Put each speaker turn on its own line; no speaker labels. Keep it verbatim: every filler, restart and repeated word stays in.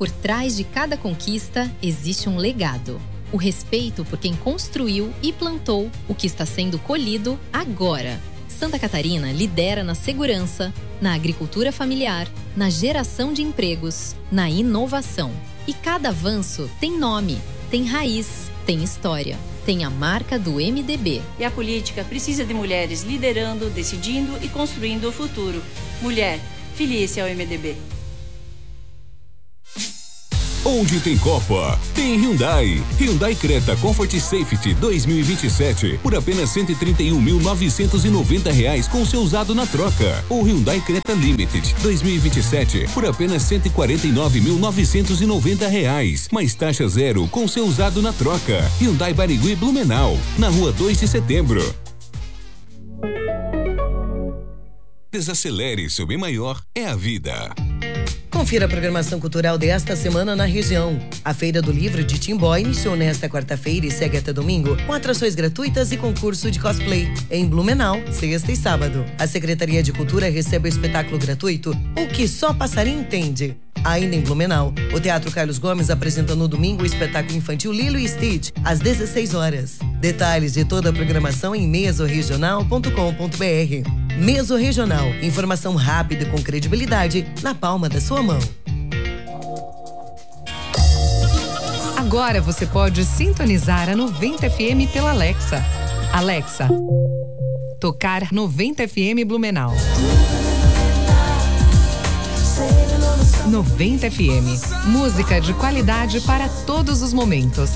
Por trás de cada conquista existe um legado. O respeito por quem construiu e plantou o que está sendo colhido agora. Santa Catarina lidera na segurança, na agricultura familiar, na geração de empregos, na inovação. E cada avanço tem nome, tem raiz, tem história, tem a marca do M D B.
E a política precisa de mulheres liderando, decidindo e construindo o futuro. Mulher, filie-se ao M D B.
Onde tem Copa, tem Hyundai. Hyundai Creta Comfort Safety dois mil e vinte e sete por apenas cento e trinta e um mil novecentos e noventa reais com seu usado na troca. Ou Hyundai Creta Limited dois mil e vinte e sete por apenas cento e quarenta e nove mil novecentos e noventa reais, mais taxa zero com seu usado na troca. Hyundai Barigui Blumenau, na rua dois de setembro. Desacelere, seu bem maior é a vida.
Confira a programação cultural desta semana na região. A Feira do Livro de Timbó iniciou nesta quarta-feira e segue até domingo com atrações gratuitas e concurso de cosplay. Em Blumenau, sexta e sábado. A Secretaria de Cultura recebe o espetáculo gratuito O Que Só Passarinho Entende. Ainda em Blumenau, o Teatro Carlos Gomes apresenta no domingo o espetáculo infantil Lilo e Stitch, às dezesseis horas. Detalhes de toda a programação em mesoregional ponto com ponto br. Meso Regional, informação rápida e com credibilidade na palma da sua mão.
Agora você pode sintonizar a noventa F M pela Alexa. Alexa, tocar noventa F M Blumenau. noventa F M, música de qualidade para todos os momentos.